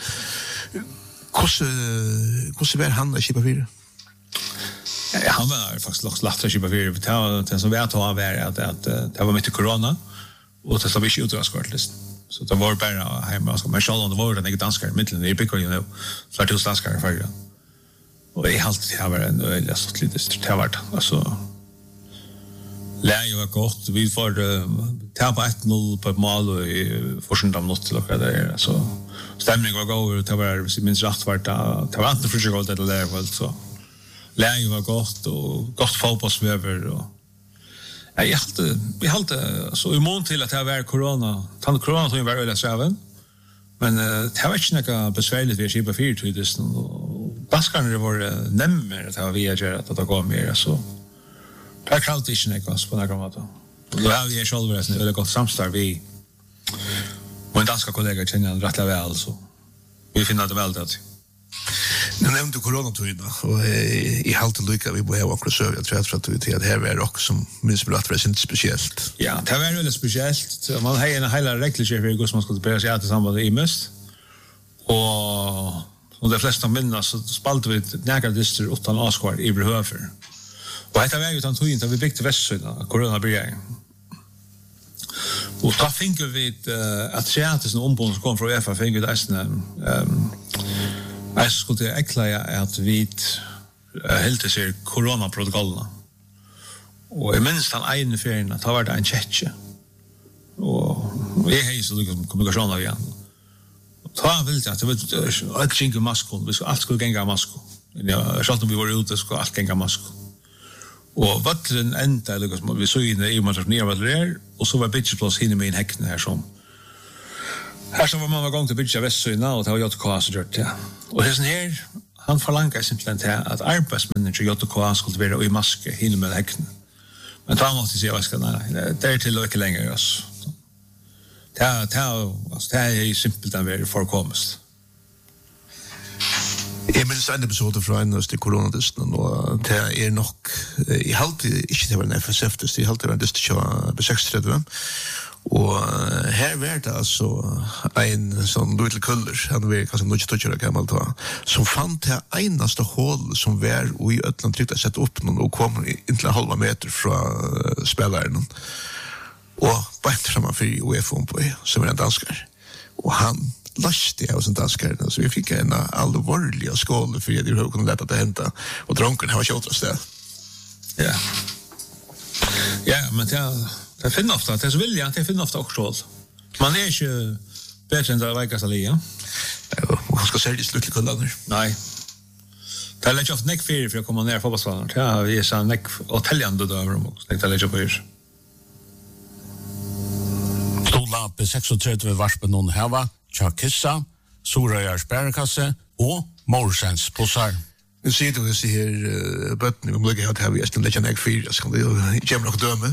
[SPEAKER 1] Hur var han att kipa fyra?
[SPEAKER 2] Ja, han var faktiskt lagt att kipa fyra. Det som vi att ha var att det var mitt i corona och det var inte utdragskortlist. Så det var bara hemma. Men själv om det var en danskare mittlen i Pickor, you know, så till danskare förra. Och jag alltid har varit en öliga så lite strävart. Alltså läge var gott. Vi får ta på 1-0 på ett mål och i försökte något till och där så stämningen var god det var minst rätt vart det var inte för sig det där väl så läge var gott och gott fotbollsväver och vi hade så i mån till att det var corona som var öliga även men det var inte något besvärligt vi skipa 4 till det baskarna var nämmer att det var via att det går mer så det är klart inte något på några måte. Då har vi själva en väldigt gott samstarv vi och en danska kollega känner rätt väl så vi finner det väl det.
[SPEAKER 1] Nu nämnde du coronatiden och i halten lycka vi behöver också så jag tror att det här är också som minst rätt var inte speciellt.
[SPEAKER 2] Ja, det var väldigt speciellt. Man har en hela regelchef för hur man ska börja sig att samband i mest. Och de flesta minnas så spalte vi nägra dister utan askvar i behöver. Och detta var ju utan tog inte vi byggde Västsöna corona började. Och då fick vi att teatern som ombon som kom från UEFA fick vi nästan jag skulle äckla att vi helt sig coronaprotokollen. Och i minst han egen ferien att ha varit en tjecke. Och jag har ju så liksom kommunikation av igen. Ta vill jag att det var ett kinka maskon, vi ska allt skulle gänga maskon. Ja, så att vi var ute ska allt gänga maskon. Och vattnen ända liksom vi såg in i man ner vad det är och så var bitchplats hinner med en häcken här som var man gång till bitcha Västsöna och det var JK så gjort det. Och det är sån här han förlangar simpelthen till att arbetsmanager JK skulle vara i maske hinner med häcken. Men då måste jag säga vad ska nej det är till och längre alltså. Det är ju simpelt att vara förkommest.
[SPEAKER 1] Jeg minns en episode fra en av koronadisten, og det er nok, jeg halte ikke det var en FSF-dist, jeg halte det var en dist på 36, og her var det altså en sånn lille kuller, han var kanskje noe ikke gammelt, som fant det eneste hål som var i Øtland trygt å sette opp noen, og kom inn til en halva meter fra spilleren, og bare fremme for UEFA på, som var en dansker, og han lastig av sin danskare, så vi fick en allvarlig skål för att det kunde lätta att hända och dronken har kört oss där.
[SPEAKER 2] Ja. Ja, men det finner ofta, det är så vilja att det finner ofta också. Man är inte bättre än det verkar ja.
[SPEAKER 1] Ja, och ska säga det slutligt kullader.
[SPEAKER 2] Nej. Det är lätt ofta näck för att komma ner på fotbollsplanen. Ja, vi är så näck hotellande då över dem också. Det är lätt på er.
[SPEAKER 3] Stola på 36 varspen någon här Tjakissa, Sorøyars bærekasse og Morsens bussar.
[SPEAKER 1] Nu ser du disse her bøttene, vi må lukke her vi er stedet ikke nek 4, så kan det jo gjemme nok døme.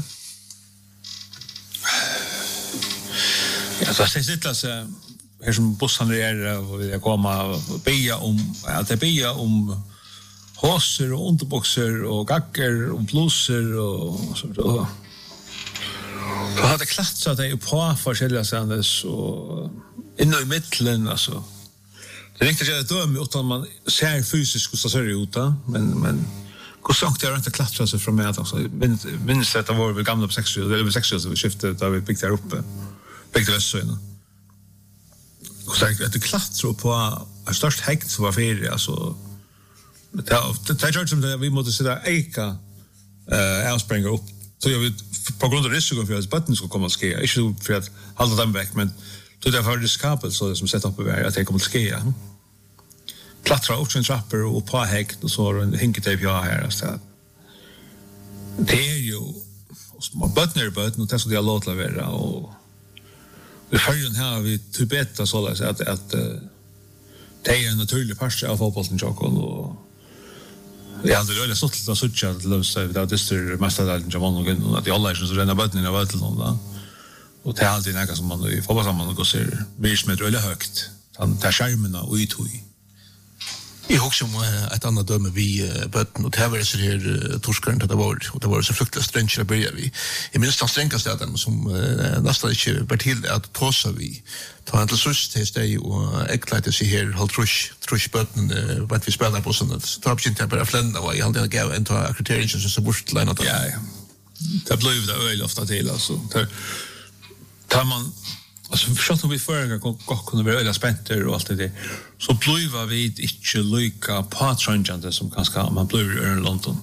[SPEAKER 2] Ja, så jeg sitter altså, her som bussene er, og vil jeg komme og bia om håser og underbokser og gakker og bluser og sånt. Så hade klatrat det på forskjelliga sendes och inne i mitten alltså. Det är riktigt att döma utan man ser fysiskt hur det ser ut men hur sagt jag inte klatrat sig från mig alltså. Minns att det var väl gamla på 60 eller 60 så vi skiftade där vi byggde där uppe. Byggde Västsöna. Och så att det klatrar på en störst häkt som var ferie alltså. Det gör som det vi måste sitta eka avspringa upp. Så jag vet på grund av risken för att botten ska komma att ske. Inte för att hålla dem väck men då det var riskabelt så det som sätter upp över att det kommer att ske. Klattra upp en trappor och på häkt och så en hinketape jag här så det är ju små botten och det ska det låta vara och vi följer här vi Tibet så att det är en naturlig part av fotbollen och ja, det är så att sucha att lösa det där mästardelen Javan och Gunn att alla är så rena botten i Vattenland då. Och det är alltid något som man i fotbollssammanhang går ser vis med öle högt. Han tar skärmarna och utoj.
[SPEAKER 1] Jeg husker om et annet døme vi bøtten, og det var så her torskeren til det var, og det var så fruktelig strengt til å begynne vi. Jeg minns den strengeste av dem, som nesten ikke var til at tåsa vi. Ta han til søst til steg, og ekkleite seg her, halv trusk bøtten, hva vi spiller på sånn, så tar jeg bare flenda, og jeg hadde gav en av kriteriene som så bort til en av dem.
[SPEAKER 2] Ja. Det ble det øyelig ofte til, altså. Tar man alltså förstås om vi förra kunde vara öliga spänter och allt det så blev vi inte lika patronjande som kanske man blev i London.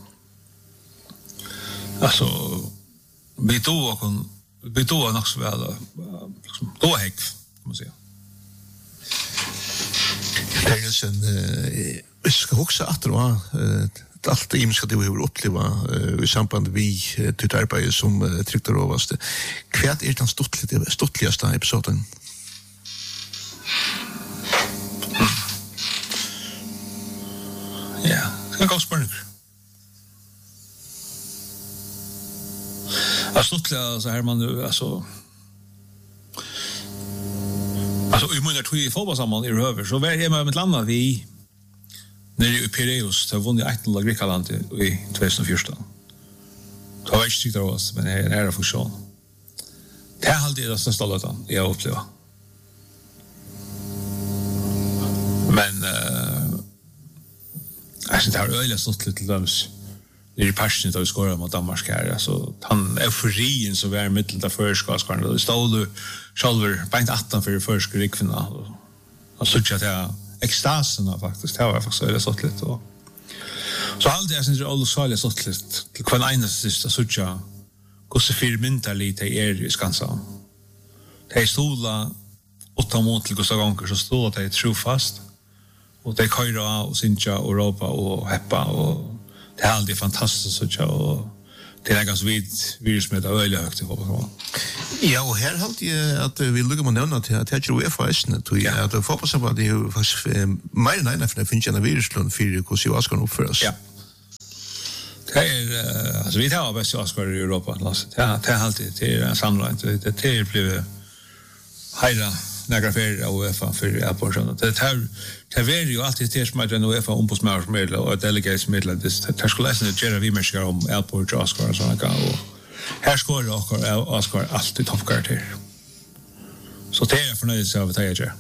[SPEAKER 2] Alltså vi då nog så väl då häck kan man säga.
[SPEAKER 1] Det är ju en vi ska också att då allt det imska det vi har uppleva i samband vi till arbete som tryckte råvaste. Kvärt är den stottligaste episoden?
[SPEAKER 2] Ja, det kan gå spänning. Stottliga så här man nu alltså i månader tog i fotbollssamman i över så var det med ett land vi när i Piraeus så vann jag 1-0 Grekland i 2014. Det var inte tyckte det var men det är en ära funktion. Det är alltid det största låten jag upplever. Men synes det har øyelig stått litt til døms. Det er passion da vi skårer mot Danmark her. Altså, han euforien som er middelen av føreskapsskårene. Det stod du selv beint 18 for føreskapsskårene rikvinna. Og så ikke at jeg ekstasen faktisk. Det har faktisk øyelig stått litt. Så alt det jeg synes er alle særlig stått litt til hver eneste siste så ikke hvordan fire mynter litt i Skansa. De stola 8 måneder til Gustav Ganger, så stola de trofast. Og de køyra og Sintja og Europa og Heppa og det er alltid fantastisk og det er ganske vidt virusmedda øyelig høyt i fotball.
[SPEAKER 1] Ja, og her halte jeg at vi lukker med nevna til at jeg tror UEFA-esene at fotballsambandet er jo faktisk mer enn ene for det finnes gjerne viruslund for hvordan jo Asgården oppføres.
[SPEAKER 2] Ja. Det er, altså vi tar best i Asgården i Europa, det er alltid, det er sannlagt, det er blevet heira några ferier av UEFA för Airport. Det är ju alltid det som är en UEFA ombudsmansmedel och delegatesmedel. Det skulle nästan göra vi människor om Airport och Oscar och sådana gånger. Och här skårar Oscar alltid toppkaraktär. Så det är förnöjelse av att jag gör.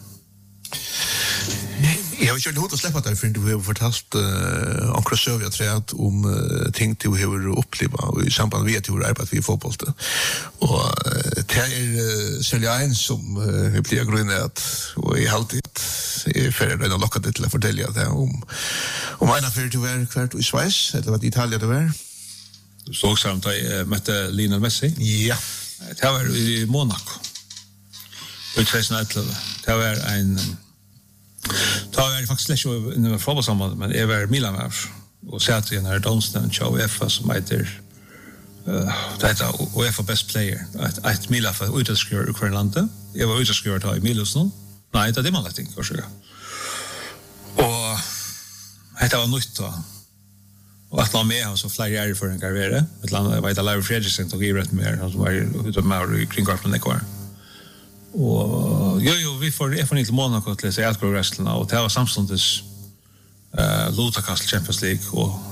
[SPEAKER 1] Jag har kört hot att släppa där för du har fortalt Ankra Sövja träd om ting du har upplevt i samband med att du har arbetat vid fotboll. Och det är sälja en som blir grundat och i alltid är för att locka det till att fortälja det om en affär du var kvärt i Schweiz eller vad i Italien det var.
[SPEAKER 2] Du såg samt att mötte Lionel Messi.
[SPEAKER 1] Ja.
[SPEAKER 2] Det var i Monaco. Och 2011. Det var en då är det faktiskt lätt i en fotbollssammanhang men är väl Milan och satt i den här domstolen show UEFA som heter det heter UEFA Best Player ett Milan för utskriver i landet. Jag var utskriver då i Milan nu. Nej, det är man lätt inte kanske. Och det var nytt då. Och att man med så flera år för en karriär. Ett land vet att Larry Fredriksson tog i rätt mer som var utav mer kring garden kvar. Och vi får inte Monaco till sig att gå wrestling och det var samstundes Lota Castle Champions League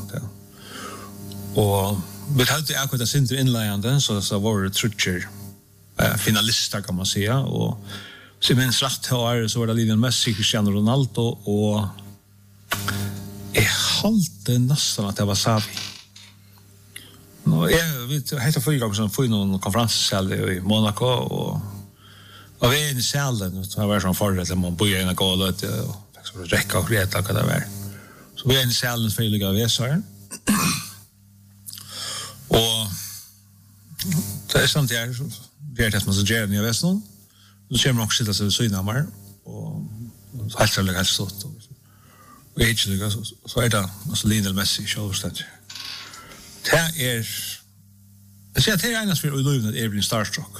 [SPEAKER 2] och vi hade akkurat sin inledande så var det trutcher finalister kan man säga och så minns rätt här så var det Lionel Messi, Cristiano Ronaldo och jag hållte nästan att det var Xavi. Vi heter förra gången som får någon konferenssal i Monaco och vi är i salen så var det som förut att man börjar in och gå lite och räcka och reta vad det var. Så vi är i salen för att lägga väsaren. Och det är sånt här det är det som så gör ni vet någon. Då ser man också sitta så synamar och helt helt stort. Och egentligen så är det alltså Lionel Messi självständigt. Det är jag ser att det är enas för att lösa det blir starstruck.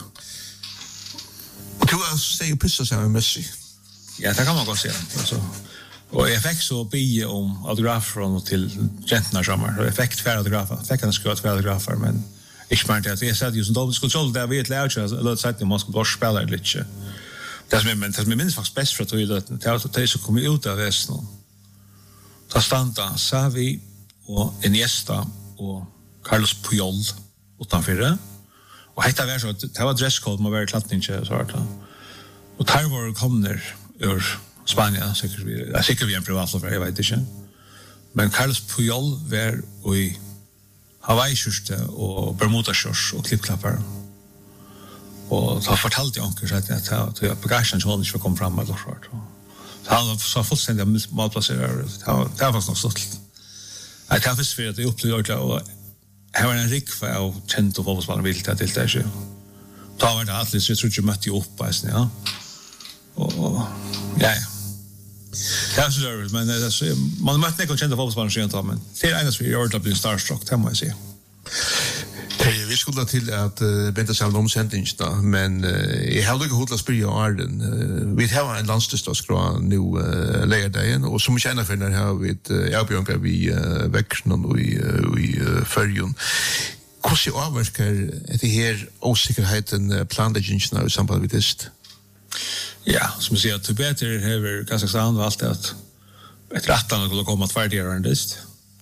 [SPEAKER 1] Och du har säger pissa sig med Messi.
[SPEAKER 2] Ja, det kan man godt säga. Alltså och jag fick så be om autografer från till Gentnar sommar. Och jag fick två autografer. Fick han skott två autografer men ich meinte att jag sa ju som då skulle så där vet lärt sig att säga att man ska bara spela lite. Det är minst faktiskt bäst för att det så kommer ut av västen. Ta standa Xavi och Iniesta och Carlos Puyol utanför det. Och hetta var så att det var dresscode man var klattning så vart det. Och där var kommer ur Spanien säkert vi en privat för jag vet inte. Men Carlos Puyol var i Hawaii-skjorte och Bermuda-shorts och klippklappar. Och så fortalte jag onkel att jag bagagen så inte kom fram med short. Så han så fullständigt malplacerad. Det var så stort. Jag tar först för att jag upplevde och här var en rik för och känt och fotbollsspelare vill ta till det så. Då var det alltid så jag tror jag mötte upp alltså ja. Och ja. Det är så men det är man mötte inte kända fotbollsspelare så men det är enas för jag har blivit starstruck kan man säga.
[SPEAKER 1] Vi skulle til at bente seg om sendingen, men jeg har ikke hodet å spørre Arden. Vi har en landstidsdagsgrad nå leierdagen, og som kjenner for denne har vi avbjørnger vi vekkene og i førjen. Hvordan avverker etter her osikkerheten planleggingen i samband med det?
[SPEAKER 2] Ja, som jeg sier, til bedre har Kazakstan valgt at etter 18 skulle komme tverdigere enn det.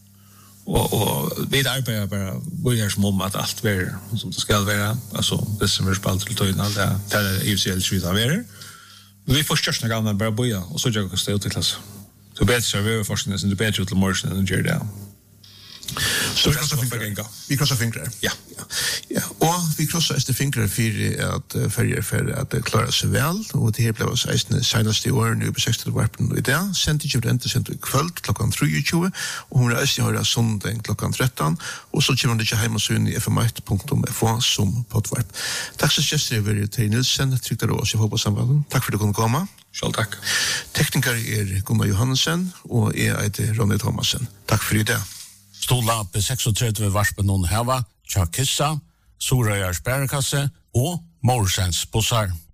[SPEAKER 2] Och vi arbetar bara börjar som om att allt är som det ska vara alltså det som är spalt till tøyna det är UCL 3 av er. Vi får största gången bara börja och så jag ska stå till klass. Så bättre vi forskningen så det bättre till morgon än gör det.
[SPEAKER 1] Så vi krossar fingrar.
[SPEAKER 2] Ja.
[SPEAKER 1] Ja, og vi krossar este fingrar for at ferger for at klara seg vel, og det her ble oss eisne senast i år, nu på 60. varpen i dag, sendt ikke rente sendt i kvöld klokkan 23, og hun er eisne høyre sondag klokkan 13, og så kommer det ikke heim og søgn i fm1.fo som potvarp. Takk så kjester jeg vil til Nilsen, trykter oss i fotballsambandet. Takk for at du kunne komme.
[SPEAKER 2] Selv takk.
[SPEAKER 1] Tekniker Gunnar Johansen, og jeg heter Ronny Thomasen. Takk for i dag.
[SPEAKER 3] Stola P36 varspen noen heva, Tja Kissa, Sorøyars Bærekasse og Morsens Bossar.